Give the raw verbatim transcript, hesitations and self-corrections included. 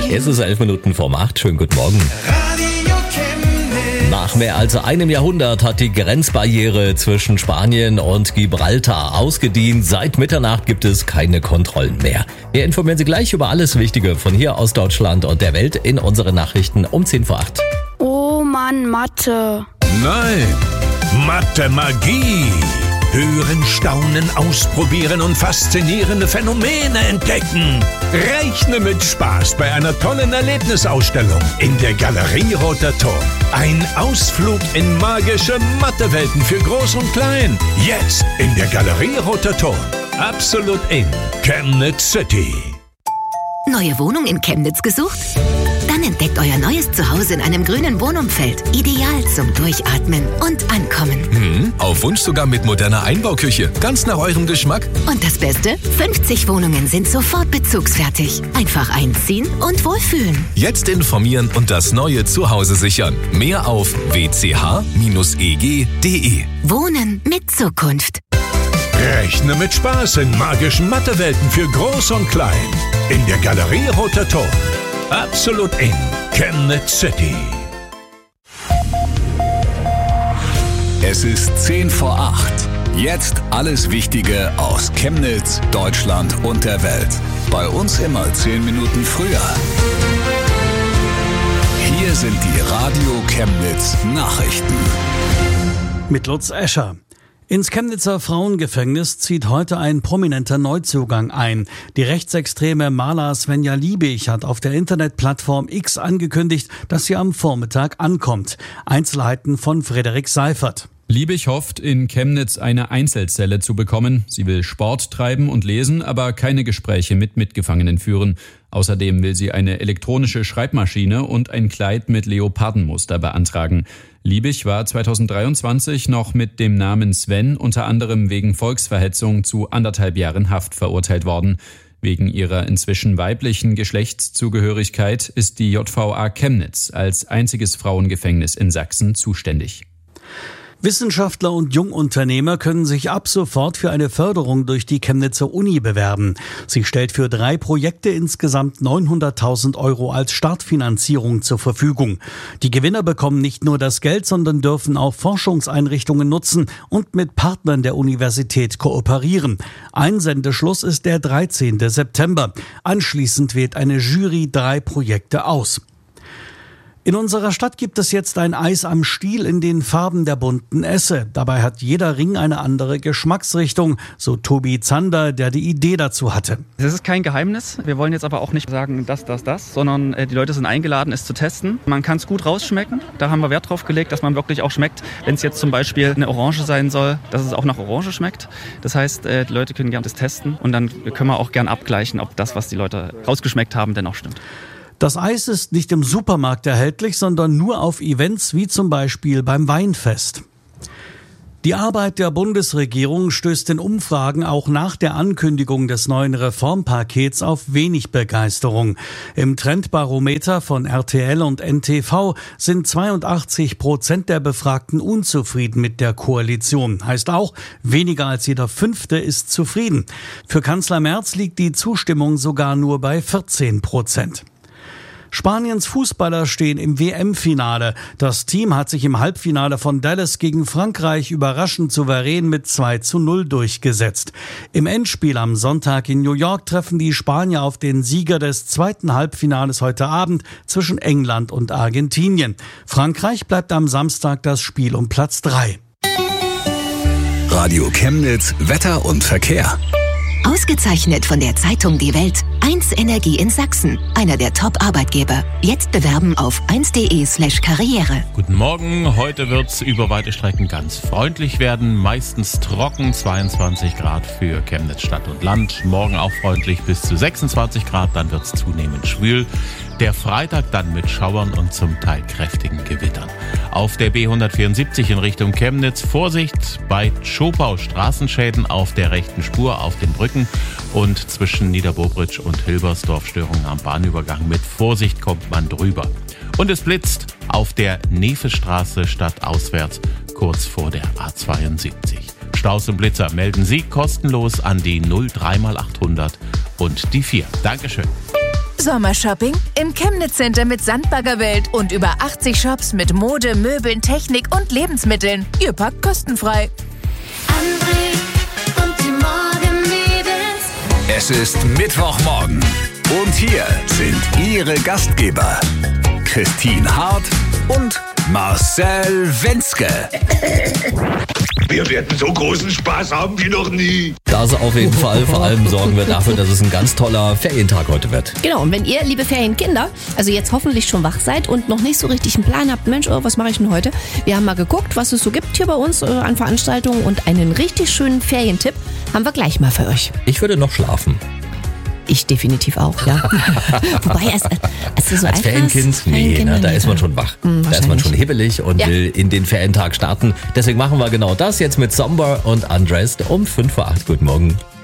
Es ist elf Minuten vor acht. Schönen guten Morgen. Radio Chemnitz. Nach mehr als einem Jahrhundert hat die Grenzbarriere zwischen Spanien und Gibraltar ausgedient. Seit Mitternacht gibt es keine Kontrollen mehr. Wir informieren Sie gleich über alles Wichtige von hier aus Deutschland und der Welt in unseren Nachrichten um zehn vor acht. Oh Mann, Mathe. Nein, Mathe Magie. Hören, staunen, ausprobieren und faszinierende Phänomene entdecken. Rechne mit Spaß bei einer tollen Erlebnisausstellung in der Galerie Roter Turm. Ein Ausflug in magische Mathewelten für Groß und Klein. Jetzt in der Galerie Roter Turm. Absolut in Chemnitz City. Neue Wohnung in Chemnitz gesucht? Dann entdeckt euer neues Zuhause in einem grünen Wohnumfeld. Ideal zum Durchatmen und Ankommen. Hm, auf Wunsch sogar mit moderner Einbauküche. Ganz nach eurem Geschmack. Und das Beste? fünfzig Wohnungen sind sofort bezugsfertig. Einfach einziehen und wohlfühlen. Jetzt informieren und das neue Zuhause sichern. Mehr auf w c h Bindestrich e g punkt d e. Wohnen mit Zukunft. Rechne mit Spaß in magischen Mathewelten für Groß und Klein. In der Galerie Roter Turm. Absolut in Chemnitz City. Es ist zehn vor acht. Jetzt alles Wichtige aus Chemnitz, Deutschland und der Welt. Bei uns immer zehn Minuten früher. Hier sind die Radio Chemnitz Nachrichten. Mit Lutz Escher. Ins Chemnitzer Frauengefängnis zieht heute ein prominenter Neuzugang ein. Die rechtsextreme Maler Svenja Liebig hat auf der Internetplattform X angekündigt, dass sie am Vormittag ankommt. Einzelheiten von Frederik Seifert. Liebig hofft, in Chemnitz eine Einzelzelle zu bekommen. Sie will Sport treiben und lesen, aber keine Gespräche mit Mitgefangenen führen. Außerdem will sie eine elektronische Schreibmaschine und ein Kleid mit Leopardenmuster beantragen. Liebig war zweitausenddreiundzwanzig noch mit dem Namen Sven unter anderem wegen Volksverhetzung zu anderthalb Jahren Haft verurteilt worden. Wegen ihrer inzwischen weiblichen Geschlechtszugehörigkeit ist die J V A Chemnitz als einziges Frauengefängnis in Sachsen zuständig. Wissenschaftler und Jungunternehmer können sich ab sofort für eine Förderung durch die Chemnitzer Uni bewerben. Sie stellt für drei Projekte insgesamt neunhunderttausend Euro als Startfinanzierung zur Verfügung. Die Gewinner bekommen nicht nur das Geld, sondern dürfen auch Forschungseinrichtungen nutzen und mit Partnern der Universität kooperieren. Einsendeschluss ist der dreizehnten September. Anschließend wählt eine Jury drei Projekte aus. In unserer Stadt gibt es jetzt ein Eis am Stiel in den Farben der bunten Esse. Dabei hat jeder Ring eine andere Geschmacksrichtung, so Tobi Zander, der die Idee dazu hatte. Das ist kein Geheimnis. Wir wollen jetzt aber auch nicht sagen, das, das, das, sondern die Leute sind eingeladen, es zu testen. Man kann es gut rausschmecken. Da haben wir Wert drauf gelegt, dass man wirklich auch schmeckt, wenn es jetzt zum Beispiel eine Orange sein soll, dass es auch nach Orange schmeckt. Das heißt, die Leute können gerne das testen und dann können wir auch gern abgleichen, ob das, was die Leute rausgeschmeckt haben, denn auch stimmt. Das Eis ist nicht im Supermarkt erhältlich, sondern nur auf Events wie zum Beispiel beim Weinfest. Die Arbeit der Bundesregierung stößt in Umfragen auch nach der Ankündigung des neuen Reformpakets auf wenig Begeisterung. Im Trendbarometer von R T L und N T V sind zweiundachtzig Prozent der Befragten unzufrieden mit der Koalition. Heißt auch, weniger als jeder Fünfte ist zufrieden. Für Kanzler Merz liegt die Zustimmung sogar nur bei vierzehn Prozent. Spaniens Fußballer stehen im W M-Finale. Das Team hat sich im Halbfinale von Dallas gegen Frankreich überraschend souverän mit zwei zu null durchgesetzt. Im Endspiel am Sonntag in New York treffen die Spanier auf den Sieger des zweiten Halbfinales heute Abend zwischen England und Argentinien. Frankreich bleibt am Samstag das Spiel um Platz drei. Radio Chemnitz, Wetter und Verkehr. Ausgezeichnet von der Zeitung Die Welt. eins Energie in Sachsen. Einer der Top-Arbeitgeber. Jetzt bewerben auf eins punkt de slash karriere. Guten Morgen. Heute wird es über weite Strecken ganz freundlich werden. Meistens trocken. zweiundzwanzig Grad für Chemnitz Stadt und Land. Morgen auch freundlich bis zu sechsundzwanzig Grad. Dann wird es zunehmend schwül. Der Freitag dann mit Schauern und zum Teil kräftigen Gewittern. Auf der B hundertvierundsiebzig in Richtung Chemnitz Vorsicht bei Tschopau, Straßenschäden auf der rechten Spur auf den Brücken und zwischen Niederbobritsch und Hilbersdorf Störungen am Bahnübergang. Mit Vorsicht kommt man drüber. Und es blitzt auf der Nefestraße stadtauswärts kurz vor der A zweiundsiebzig. Staus und Blitzer melden Sie kostenlos an die null drei mal achthundert und die vier. Dankeschön. Sommershopping? Im Chemnitz Center mit Sandbaggerwelt und über achtzig Shops mit Mode, Möbeln, Technik und Lebensmitteln. Ihr packt kostenfrei. André und die Morgenmädels. Es ist Mittwochmorgen und hier sind Ihre Gastgeber Christine Hart und Marcel Wenzke. Wir werden so großen Spaß haben wie noch nie. Das auf jeden Fall. Vor allem sorgen wir dafür, dass es ein ganz toller Ferientag heute wird. Genau, und wenn ihr, liebe Ferienkinder, also jetzt hoffentlich schon wach seid und noch nicht so richtig einen Plan habt, Mensch, oh, was mache ich denn heute? Wir haben mal geguckt, was es so gibt hier bei uns äh, an Veranstaltungen und einen richtig schönen Ferientipp haben wir gleich mal für euch. Ich würde noch schlafen. Ich definitiv auch, ja. Wobei, als, als du so als Ferienkind, nee, ne, da ist man schon wach. Mm, da ist man schon hibbelig und ja. will in den Ferientag starten. Deswegen machen wir genau das jetzt mit Somber und Undressed um fünf vor acht. Guten Morgen.